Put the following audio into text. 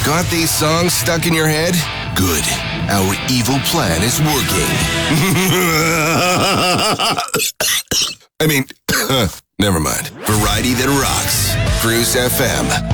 Got these songs stuck in your head? Good. Our evil plan is working. I mean, never mind. Variety that rocks. Cruise FM.